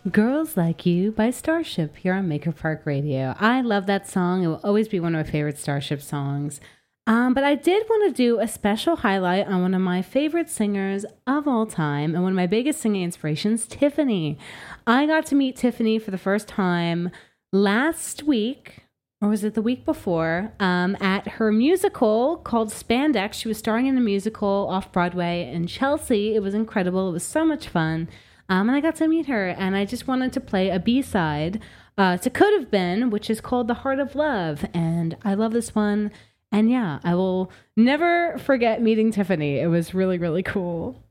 Girls Like You by Starship here on Maker Park Radio. I love that song. It will always be one of my favorite Starship songs. But I did want to do a special highlight on one of my favorite singers of all time and one of my biggest singing inspirations, Tiffany. I got to meet Tiffany for the first time last week, or was it the week before, at her musical called Spandex. She was starring in a musical off-Broadway in Chelsea. It was incredible. It was so much fun. And I got to meet her, and I just wanted to play a B-side to Could Have Been, which is called The Heart of Love. And I love this one. And yeah, I will never forget meeting Tiffany. It was really, really cool.